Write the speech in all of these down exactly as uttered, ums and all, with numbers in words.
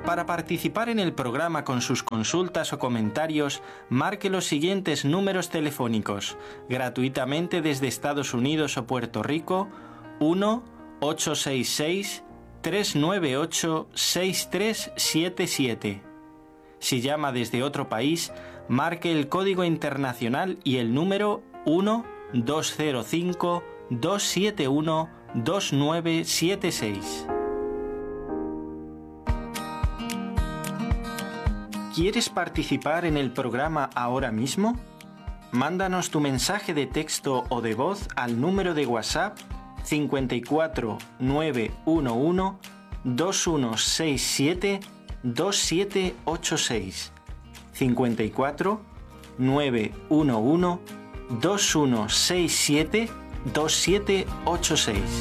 Para participar en el programa con sus consultas o comentarios, marque los siguientes números telefónicos, gratuitamente desde Estados Unidos o Puerto Rico: uno ocho seis seis, tres nueve ocho, seis tres siete siete. Si llama desde otro país, marque el código internacional y el número uno dos cero cinco, dos siete uno, dos nueve siete seis. ¿Quieres participar en el programa ahora mismo? Mándanos tu mensaje de texto o de voz al número de WhatsApp cinco cuatro nueve uno uno, dos uno seis siete, dos siete ocho seis. cinco cuatro nueve uno uno, dos uno seis siete, dos siete ocho seis.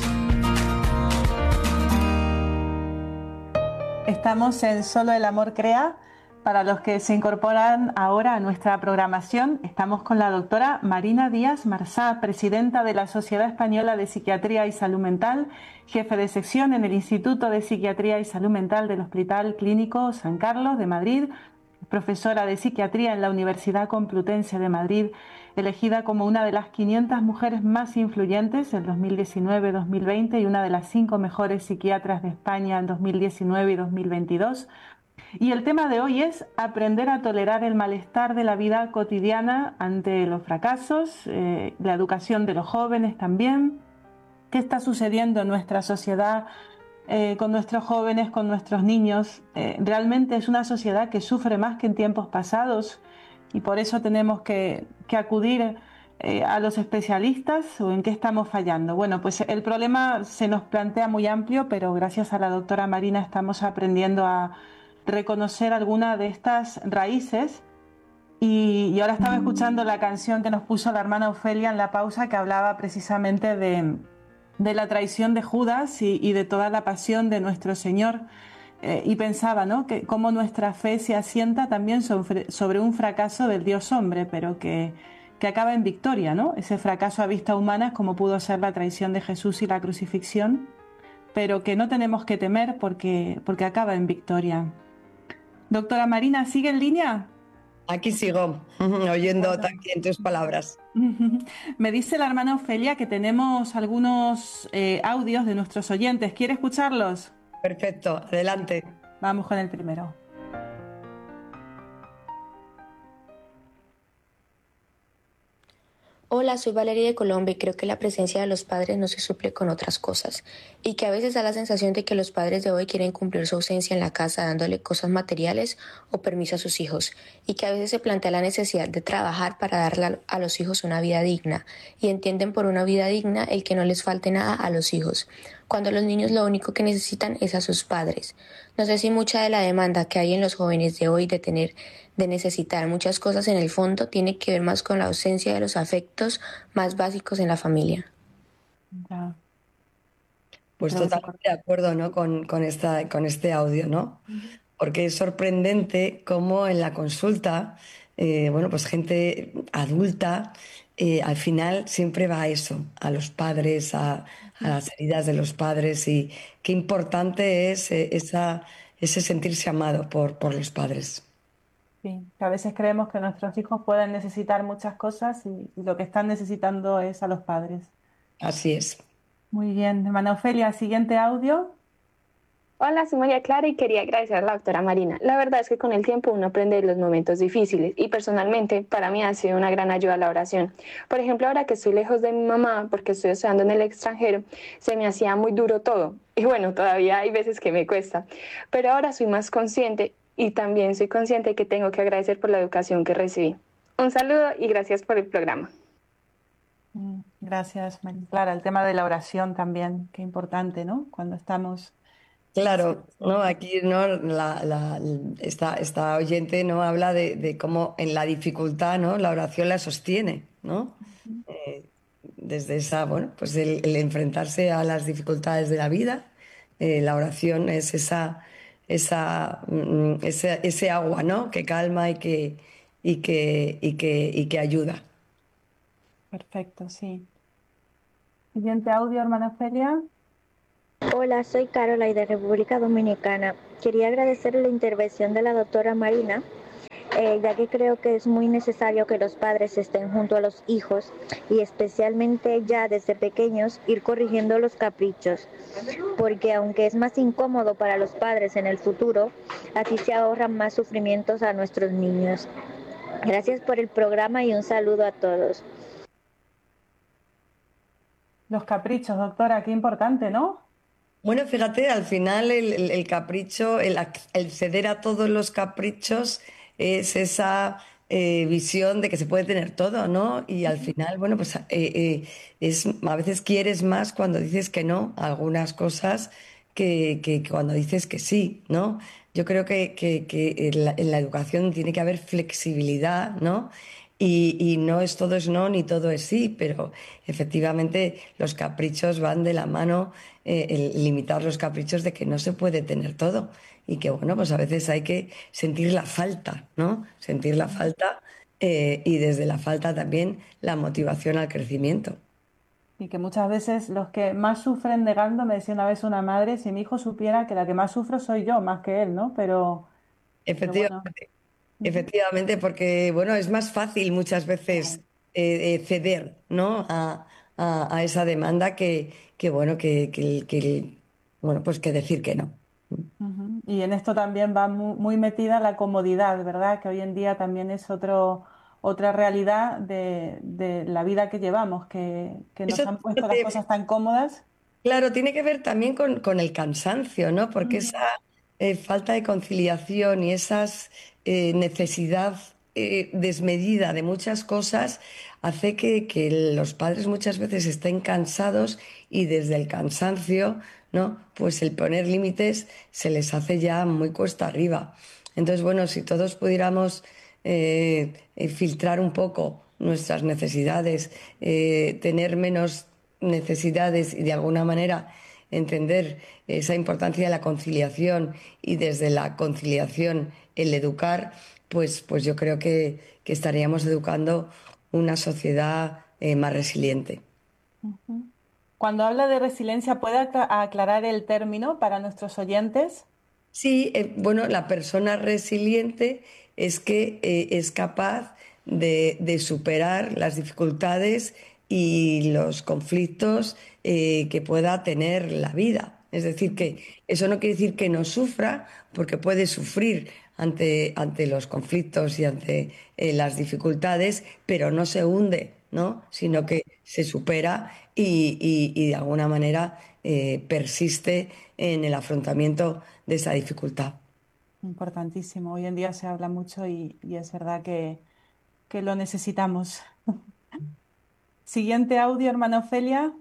Estamos en Solo el Amor Crea. Para los que se incorporan ahora a nuestra programación, estamos con la doctora Marina Díaz Marsá, presidenta de la Sociedad Española de Psiquiatría y Salud Mental, jefe de sección en el Instituto de Psiquiatría y Salud Mental del Hospital Clínico San Carlos de Madrid, profesora de psiquiatría en la Universidad Complutense de Madrid, elegida como una de las quinientas mujeres más influyentes en dos mil diecinueve dos mil veinte y una de las cinco mejores psiquiatras de España en dos mil diecinueve y dos mil veintidós. Y el tema de hoy es aprender a tolerar el malestar de la vida cotidiana ante los fracasos, eh, la educación de los jóvenes también. ¿Qué está sucediendo en nuestra sociedad eh, con nuestros jóvenes, con nuestros niños? Eh, realmente es una sociedad que sufre más que en tiempos pasados y por eso tenemos que, que acudir eh, a los especialistas. ¿O en qué estamos fallando? Bueno, pues el problema se nos plantea muy amplio, pero gracias a la doctora Marina estamos aprendiendo a reconocer alguna de estas raíces. Y, y ahora estaba escuchando la canción que nos puso la hermana Ofelia en la pausa, que hablaba precisamente de, de la traición de Judas y, y de toda la pasión de nuestro Señor. Eh, y pensaba, ¿no?, que cómo nuestra fe se asienta también sobre, sobre un fracaso del Dios hombre, pero que, que acaba en victoria, ¿no? Ese fracaso a vista humana, como pudo ser la traición de Jesús y la crucifixión, pero que no tenemos que temer porque, porque acaba en victoria. Doctora Marina, ¿sigue en línea? Aquí sigo, oyendo también tus palabras. Me dice la hermana Ofelia que tenemos algunos eh, audios de nuestros oyentes. ¿Quiere escucharlos? Perfecto, adelante. Vamos con el primero. Hola, soy Valeria de Colombia y creo que la presencia de los padres no se suple con otras cosas y que a veces da la sensación de que los padres de hoy quieren cumplir su ausencia en la casa dándole cosas materiales o permiso a sus hijos y que a veces se plantea la necesidad de trabajar para darle a los hijos una vida digna y entienden por una vida digna el que no les falte nada a los hijos, cuando los niños lo único que necesitan es a sus padres. No sé si mucha de la demanda que hay en los jóvenes de hoy de tener de necesitar muchas cosas en el fondo tiene que ver más con la ausencia de los afectos más básicos en la familia. Ya. Pues Creo que totalmente de acuerdo, ¿no?, con, con, esta, con este audio, ¿no? sí. Porque es sorprendente cómo en la consulta, eh, bueno, pues gente adulta, eh, al final siempre va a eso, a los padres, a, a las heridas de los padres, y qué importante es eh, esa, ese sentirse amado por, por los padres. Sí, que a veces creemos que nuestros hijos pueden necesitar muchas cosas y, y lo que están necesitando es a los padres. Así es. Muy bien, hermana Ofelia, siguiente audio. Hola, soy María Clara y quería agradecer a la doctora Marina. La verdad es que con el tiempo uno aprende de los momentos difíciles y personalmente para mí ha sido una gran ayuda la oración. Por ejemplo, ahora que estoy lejos de mi mamá porque estoy estudiando en el extranjero, se me hacía muy duro todo. Y bueno, todavía hay veces que me cuesta, pero ahora soy más consciente y también soy consciente que tengo que agradecer por la educación que recibí. Un saludo y gracias por el programa. Gracias, María Clara. El tema de la oración también, qué importante, ¿no? Cuando estamos... Claro, no, aquí no la, la- esta, esta oyente no habla de, de cómo en la dificultad, ¿no?, la oración la sostiene, ¿no? Eh, desde esa, bueno, pues el, el enfrentarse a las dificultades de la vida, eh, la oración es esa, esa, mm, ese, ese agua, ¿no?, que calma y que, y que, y que, y que ayuda. Perfecto, sí. Siguiente audio, hermana Ofelia. Hola, soy Carola y de República Dominicana. Quería agradecer la intervención de la doctora Marina, eh, ya que creo que es muy necesario que los padres estén junto a los hijos y especialmente ya desde pequeños ir corrigiendo los caprichos, porque aunque es más incómodo para los padres en el futuro, así se ahorran más sufrimientos a nuestros niños. Gracias por el programa y un saludo a todos. Los caprichos, doctora, qué importante, ¿no? Bueno, fíjate, al final el, el- el capricho, el, ac- el ceder a todos los caprichos es esa eh, visión de que se puede tener todo, ¿no? Y al final, bueno, pues eh, eh, es, a veces quieres más cuando dices que no a algunas cosas que, que cuando dices que sí, ¿no? Yo creo que, que- que en la, en la educación tiene que haber flexibilidad, ¿no? Y, y no es todo es no ni todo es sí, pero efectivamente los caprichos van de la mano, eh, el limitar los caprichos de que no se puede tener todo y que bueno, pues a veces hay que sentir la falta, ¿no? Sentir la falta, eh, y desde la falta también la motivación al crecimiento. Y que muchas veces los que más sufren negando, me decía una vez una madre, si mi hijo supiera que la que más sufro soy yo, más que él, ¿no? Pero, pero bueno. Efectivamente, Ujú. efectivamente, porque bueno, es más fácil muchas veces eh, eh, ceder, ¿no? A, a- a esa demanda que, que bueno, que, que, que, bueno, pues que decir que no. Ujú. Y en esto también va mu- muy, metida la comodidad, ¿verdad? Que hoy en día también es otro, otra realidad de, de la vida que llevamos, que, que nos Eso, han puesto las fíjate, cosas tan cómodas. claro, tiene que ver también con, con el cansancio, ¿no? Porque esa Ujú. eh, falta de conciliación y esas eh, necesidad eh, desmedida de muchas cosas hace que, que los padres muchas veces estén cansados y desde el cansancio, ¿no? Pues el poner límites se les hace ya muy cuesta arriba. Entonces, bueno, si todos pudiéramos eh, eh, filtrar un poco nuestras necesidades, eh, tener menos necesidades y de alguna manera entender esa importancia de la conciliación y desde la conciliación el educar, pues, pues yo creo que, que estaríamos educando una sociedad eh, más resiliente. Ujú. Cuando habla de resiliencia, ¿puede acla- aclarar el término para nuestros oyentes? Sí, eh, bueno, la persona resiliente es que eh, es capaz de, de superar las dificultades y los conflictos eh, que pueda tener la vida. Es decir, que eso no quiere decir que no sufra, porque puede sufrir ante, ante los conflictos y ante eh, las dificultades, pero no se hunde, ¿no? Sino que se supera y, y- y de alguna manera eh, persiste en el afrontamiento de esa dificultad. Importantísimo. Hoy en día se habla mucho y, y es verdad que, que lo necesitamos. Siguiente audio, hermana Ofelia.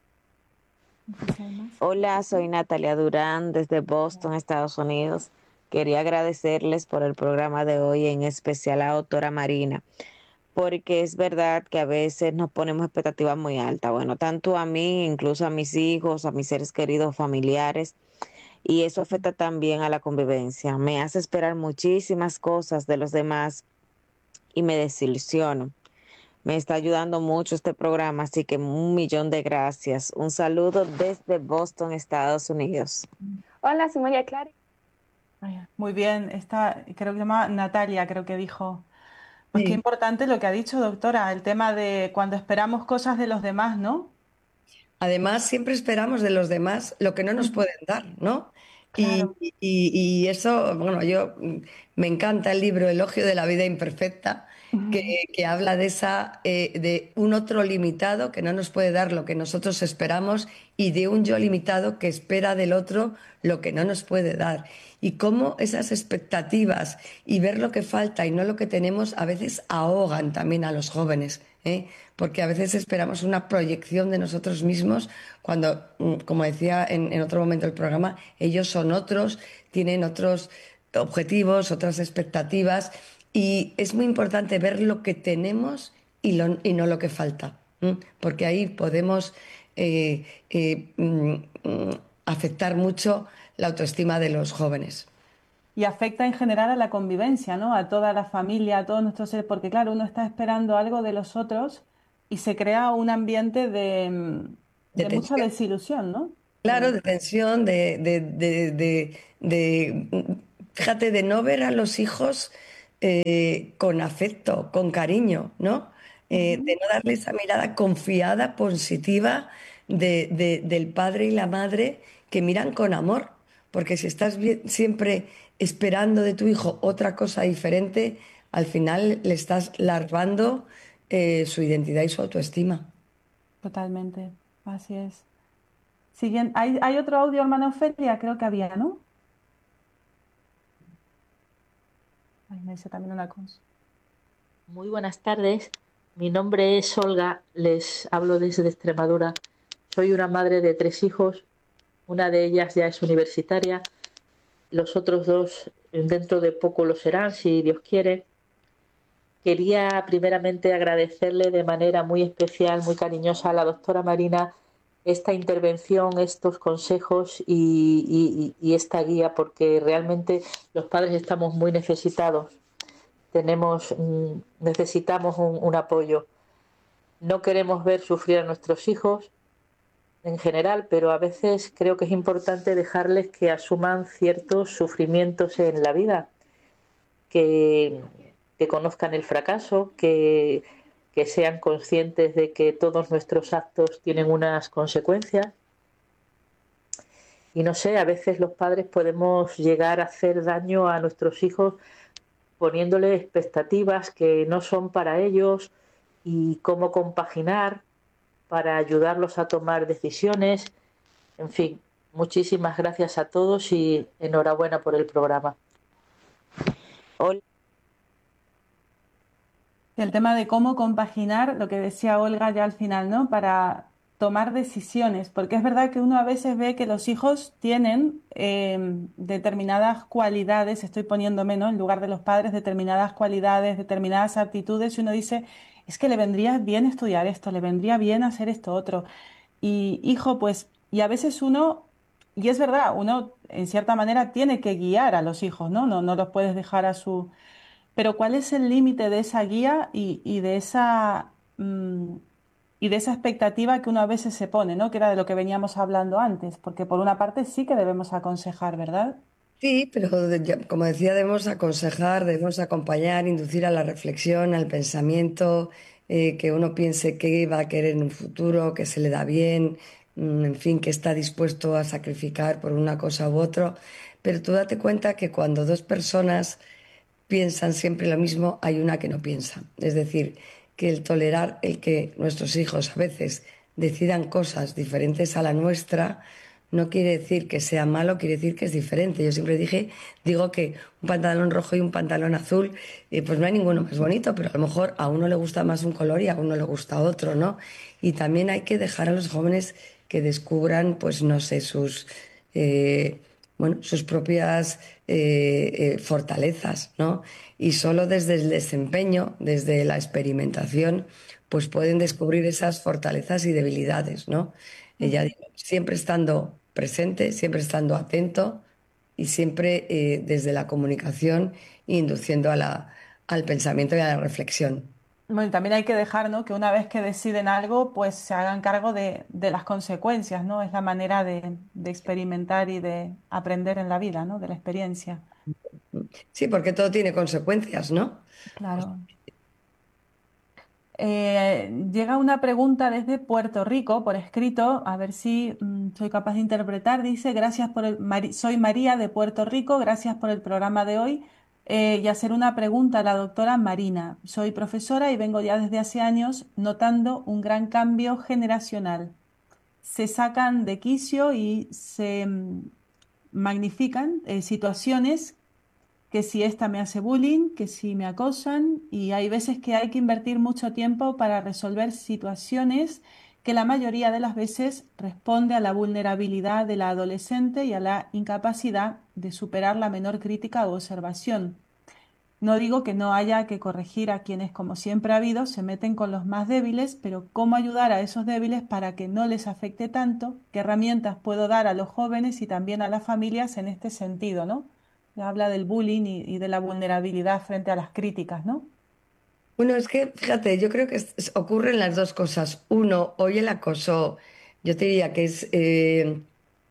No sé si hay más. Hola, soy Natalia Durán desde Boston, Estados Unidos. Quería agradecerles por el programa de hoy, en especial a la doctora Marina, porque es verdad que a veces nos ponemos expectativas muy altas. Bueno, tanto a mí, incluso a mis hijos, a mis seres queridos, familiares, y eso afecta también a la convivencia. Me hace esperar muchísimas cosas de los demás y me desilusiono. Me está ayudando mucho este programa, así que un millón de gracias. Un saludo desde Boston, Estados Unidos. Hola, soy María Clara. Ay, muy bien, esta creo que se llama Natalia, creo que dijo. Pues qué Sí. importante lo que ha dicho, doctora, el tema de cuando esperamos cosas de los demás, ¿no? Además, siempre esperamos de los demás lo que no nos Ujú. pueden dar, ¿no? Y, Claro. y- y eso, bueno, yo mm, me encanta el libro Elogio de la vida imperfecta, que, Ujú. que habla de esa, eh, de un otro limitado que no nos puede dar lo que nosotros esperamos y de un yo limitado que espera del otro lo que no nos puede dar. Y cómo esas expectativas y ver lo que falta y no lo que tenemos a veces ahogan también a los jóvenes, ¿eh? Porque a veces esperamos una proyección de nosotros mismos cuando, mm, como decía en, en otro momento del programa, ellos son otros, tienen otros objetivos, otras expectativas y es muy importante ver lo que tenemos y, lo- y no lo que falta, ¿m? Porque ahí podemos eh, eh, mm, mm, afectar mucho la autoestima de los jóvenes. Y afecta en general a la convivencia, ¿no? A toda la familia, a todos nuestros seres, porque claro, uno está esperando algo de los otros y se crea un ambiente de, mm, De de mucha tensión. desilusión, ¿no? Claro, de tensión, de, de, de, de- de- fíjate, de no ver a los hijos eh, con afecto, con cariño, ¿no? Eh, de Ujú. no darle esa mirada confiada, positiva de, de- del padre y la madre que miran con amor. Porque si estás bien- siempre esperando de tu hijo otra cosa diferente, al final le estás larvando eh, su identidad y su autoestima. Totalmente, así es. Siguiente, ¿hay, hay otro audio, hermana Ofelia? Creo que había, ¿no? Ay, me dice también una cosa. Muy buenas tardes, mi nombre es Olga, les hablo desde Extremadura. Soy una madre de tres hijos, una de ellas ya es universitaria, los otros dos dentro de poco lo serán, si Dios quiere. Quería primeramente agradecerle de manera muy especial, muy cariñosa a la doctora Marina esta intervención, estos consejos y, y- y esta guía, porque realmente los padres estamos muy necesitados. Tenemos, mm, necesitamos un, un apoyo. No queremos ver sufrir a nuestros hijos en general, pero a veces creo que es importante dejarles que asuman ciertos sufrimientos en la vida, que, que conozcan el fracaso, que, que sean conscientes de que todos nuestros actos tienen unas consecuencias. Y no sé, a veces los padres podemos llegar a hacer daño a nuestros hijos poniéndoles expectativas que no son para ellos y cómo compaginar para ayudarlos a tomar decisiones. En fin, muchísimas gracias a todos y enhorabuena por el programa. Hola. El tema de cómo compaginar lo que decía Olga ya al final, ¿no? Para tomar decisiones, porque es verdad que uno a veces ve que los hijos tienen eh, determinadas cualidades, estoy poniéndome, ¿no? En lugar de los padres, determinadas cualidades, determinadas aptitudes, y uno dice, es que le vendría bien estudiar esto, le vendría bien hacer esto otro. Y hijo, pues, y a veces uno, y es verdad, uno en cierta manera tiene que guiar a los hijos, ¿no? No, no los puedes dejar a su pero ¿cuál es el límite de esa guía y, y de esa, mm, y de esa expectativa que uno a veces se pone, ¿no? Que era de lo que veníamos hablando antes, porque por una parte sí que debemos aconsejar, ¿verdad? Sí, pero de- ya- como decía, debemos aconsejar, debemos acompañar, inducir a la reflexión, al pensamiento, eh, que uno piense qué va a querer en un futuro, que se le da bien, mm, en fin, que está dispuesto a sacrificar por una cosa u otra. Pero tú date cuenta que cuando dos personas piensan siempre lo mismo, hay una que no piensa. Es decir, que el tolerar el que nuestros hijos a veces decidan cosas diferentes a la nuestra no quiere decir que sea malo, quiere decir que es diferente. Yo siempre dije, digo que un pantalón rojo y un pantalón azul, eh, pues no hay ninguno más bonito, pero a lo mejor a uno le gusta más un color y a uno le gusta otro, ¿no? Y también hay que dejar a los jóvenes que descubran, pues no sé, sus, eh, bueno, sus propias eh, eh, fortalezas, ¿no? Y solo desde el desempeño, desde la experimentación, pues pueden descubrir esas fortalezas y debilidades, ¿no? Eh, ya Ujú. digo, siempre estando presente, siempre estando atento y siempre eh, desde la comunicación induciendo a la, al pensamiento y a la reflexión. Bueno, y también hay que dejar, ¿no? Que una vez que deciden algo, pues se hagan cargo de, de las consecuencias, ¿no? Es la manera de, de experimentar y de aprender en la vida, ¿no? De la experiencia. Sí, porque todo tiene consecuencias, ¿no? Claro. Eh, llega una pregunta desde Puerto Rico por escrito, a ver si mm, soy capaz de interpretar. Dice, gracias por el, Mari- soy María de Puerto Rico, gracias por el programa de hoy. Eh, y hacer una pregunta a la doctora Marina. Soy profesora y vengo ya desde hace años notando un gran cambio generacional. Se sacan de quicio y se mm, magnifican eh, situaciones que si esta me hace bullying, que si me acosan, y hay veces que hay que invertir mucho tiempo para resolver situaciones que la mayoría de las veces responde a la vulnerabilidad de la adolescente y a la incapacidad de superar la menor crítica o observación. No digo que no haya que corregir a quienes, como siempre ha habido, se meten con los más débiles, pero ¿cómo ayudar a esos débiles para que no les afecte tanto? ¿Qué herramientas puedo dar a los jóvenes y también a las familias en este sentido, ¿no? Habla del bullying y, y de la vulnerabilidad frente a las críticas, ¿no? Bueno, es que, fíjate, yo creo que es- es- ocurren las dos cosas. Uno, hoy el acoso, yo te diría que es... eh,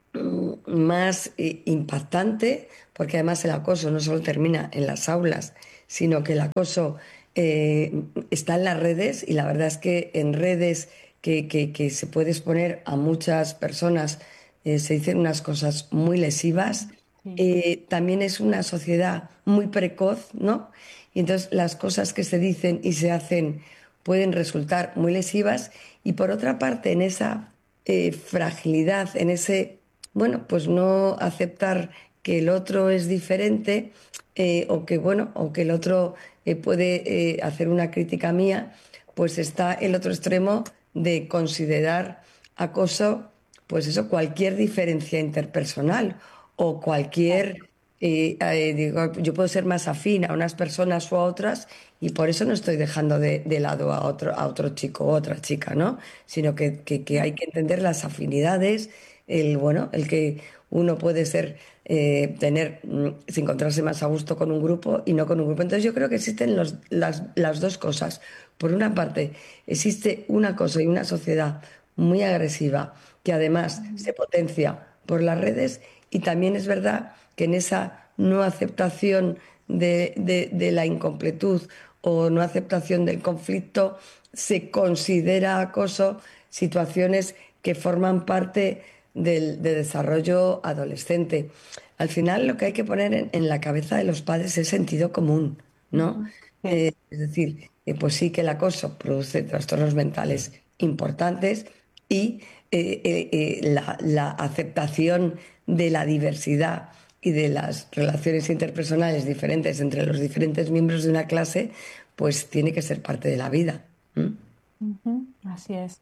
más eh, impactante, porque además el acoso no solo termina en las aulas, sino que el acoso eh, está en las redes, y la verdad es que en redes que, que, que se puede exponer a muchas personas eh, se dicen unas cosas muy lesivas. Sí. Eh, también es una sociedad muy precoz, ¿no? Y entonces las cosas que se dicen y se hacen pueden resultar muy lesivas, y por otra parte en esa eh, fragilidad, en ese, bueno, pues no aceptar que el otro es diferente, eh, o que, bueno, o que el otro eh, puede eh, hacer una crítica mía, pues está el otro extremo de considerar acoso, pues eso, cualquier diferencia interpersonal o cualquier, eh, eh, digo, yo puedo ser más afín a unas personas o a otras, y por eso no estoy dejando de, de lado a otro, a otro chico o otra chica, ¿no? Sino que, que- que hay que entender las afinidades, el, bueno, el que uno puede ser, eh, tener, mm, encontrarse más a gusto con un grupo y no con un grupo. Entonces yo creo que existen los- las, las dos cosas. Por una parte, existe una cosa y una sociedad muy agresiva que además se potencia por las redes, y también es verdad que en esa no aceptación de, de- de la incompletud o no aceptación del conflicto se considera acoso situaciones que forman parte del, de desarrollo adolescente. Al final lo que hay que poner en, en la cabeza de los padres es sentido común, ¿no? Ujú. Sí. Eh, es decir, eh, pues sí que el acoso produce trastornos mentales importantes, y eh, eh, eh, la, la aceptación de la diversidad y de las relaciones interpersonales diferentes entre los diferentes miembros de una clase, pues tiene que ser parte de la vida. ¿M? Ujú, así es.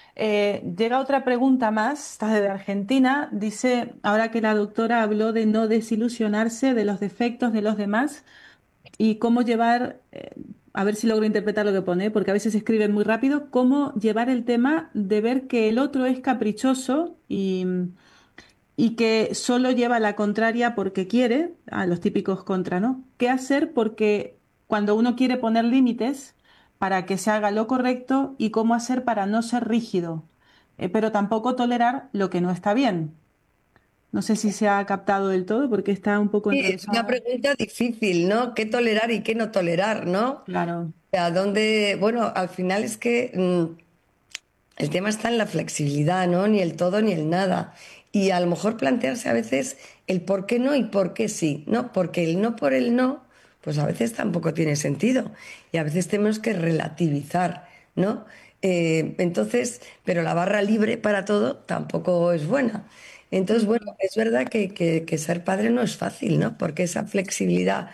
Eh, llega otra pregunta más, esta es de Argentina. Dice, ahora que la doctora habló de no desilusionarse de los defectos de los demás y cómo llevar, eh, a ver si logro interpretar lo que pone, porque a veces escriben muy rápido, cómo llevar el tema de ver que el otro es caprichoso y, y que solo lleva la contraria porque quiere, a los típicos contra, ¿no? ¿Qué hacer? Porque cuando uno quiere poner límites para que se haga lo correcto, y cómo hacer para no ser rígido, eh, pero tampoco tolerar lo que no está bien. No sé si se ha captado del todo porque está un poco Sí, es una enrevesada. pregunta difícil, ¿no? ¿Qué tolerar y qué no tolerar, ¿no? O Claro. sea, dónde, bueno, al final es que mm, el tema está en la flexibilidad, ¿no? Ni el todo ni el nada. Y a lo mejor plantearse a veces el por qué no y por qué sí, ¿no? Porque el no por el no, pues a veces tampoco tiene sentido. Y a veces tenemos que relativizar, ¿no? Eh, entonces, pero la barra libre para todo tampoco es buena. Entonces, bueno, Ujú. es verdad que, que- que ser padre no es fácil, ¿no? Porque esa flexibilidad,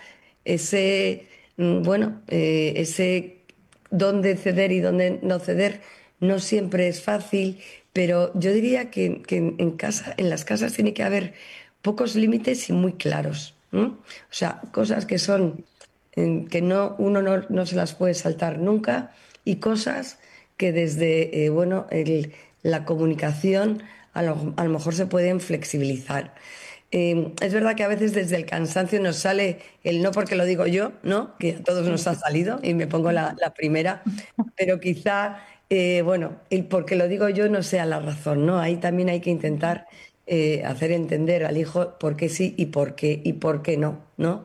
ese, mm, bueno, eh, ese dónde ceder y dónde no ceder, no siempre es fácil, pero yo diría que, que en en casa, en las casas tiene que haber pocos límites y muy claros, ¿no? O sea, cosas que son eh, que no, uno no, no se las puede saltar nunca, y cosas que desde eh, bueno, el- la comunicación a lo, a lo mejor se pueden flexibilizar. Eh, es verdad que a veces desde el cansancio nos sale el no porque lo digo yo, ¿no? Que a todos nos Sí. ha salido y me pongo la, la primera, pero quizá, eh, bueno, el porque lo digo yo no sea la razón, ¿no? Ahí también hay que intentar eh, hacer entender al hijo por qué sí y por qué y por qué no, ¿no?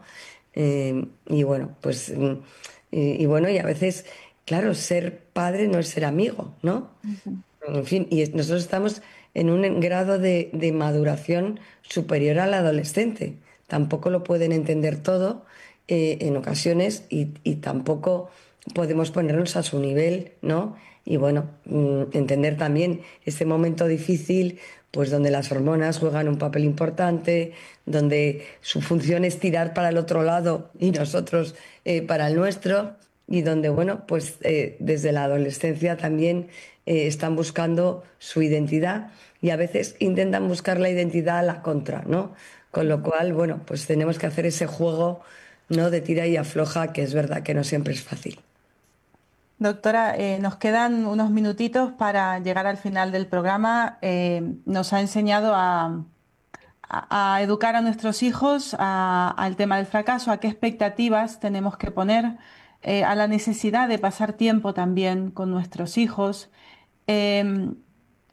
Eh, y bueno, pues, mm, y, y bueno, y a veces, claro, ser padre no es ser amigo, ¿no? Ujú. En fin, y es- nosotros estamos en un grado de, de maduración superior al adolescente. Tampoco lo pueden entender todo eh, en ocasiones, y, y tampoco podemos ponernos a su nivel, ¿no? Y bueno, mm, entender también este momento difícil, pues donde las hormonas juegan un papel importante, donde su función es tirar para el otro lado y nosotros eh, para el nuestro, y donde, bueno, pues eh, desde la adolescencia también eh, están buscando su identidad, y a veces intentan buscar la identidad a la contra, ¿no? Con lo cual, bueno, pues tenemos que hacer ese juego, ¿no? De tira y afloja, que es verdad que no siempre es fácil. Doctora, eh, nos quedan unos minutitos para llegar al final del programa. Eh, nos ha enseñado a, a- a educar a nuestros hijos a- al tema del fracaso, a qué expectativas tenemos que poner, eh, a la necesidad de pasar tiempo también con nuestros hijos. Em,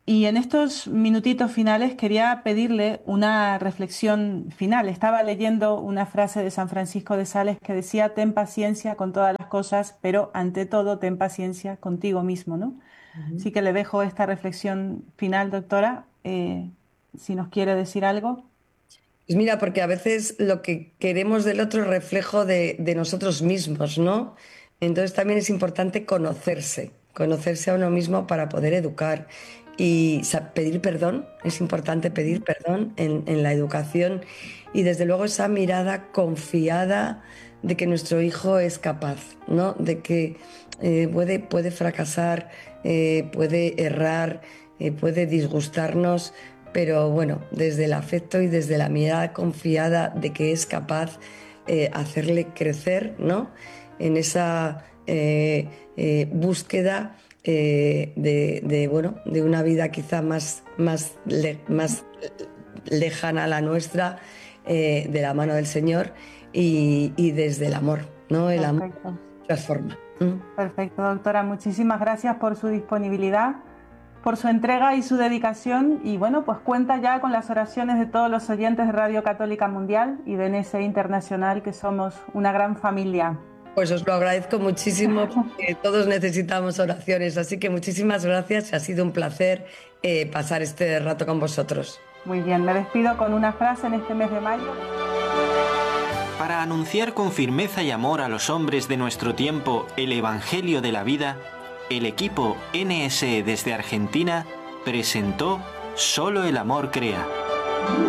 Y en estos minutitos finales quería pedirle una reflexión final. Estaba leyendo una frase de San Francisco de Sales que decía: ten paciencia con todas las cosas, pero ante todo ten paciencia contigo mismo, ¿no? Ujú. Así que le dejo esta reflexión final, doctora, eh, si nos quiere decir algo. Pues mira, porque a veces lo que queremos del otro es reflejo de, de nosotros mismos, ¿no? Entonces también es importante conocerse, conocerse a uno mismo para poder educar y sa- pedir perdón. Es importante pedir perdón en, en la educación y desde luego esa mirada confiada de que nuestro hijo es capaz, ¿no? De que eh, puede, puede fracasar, eh, puede errar, eh, puede disgustarnos, pero bueno, desde el afecto y desde la mirada confiada de que es capaz eh, hacerle crecer, ¿no? En esa eh, eh, búsqueda eh, de, de, bueno, de una vida quizá más, más, le- más lejana a la nuestra, eh, de la mano del Señor y, y desde el amor, ¿no? El amor Perfecto. transforma. ¿Mm? Perfecto, doctora. Muchísimas gracias por su disponibilidad, por su entrega y su dedicación. Y bueno, pues cuenta ya con las oraciones de todos los oyentes de Radio Católica Mundial y de N S E Internacional, que somos una gran familia. Pues os lo agradezco muchísimo, porque todos necesitamos oraciones, así que muchísimas gracias, ha sido un placer eh, pasar este rato con vosotros. Muy bien, me despido con una frase en este mes de mayo. Para anunciar con firmeza y amor a los hombres de nuestro tiempo el Evangelio de la vida, el equipo N S E desde Argentina presentó Solo el amor crea.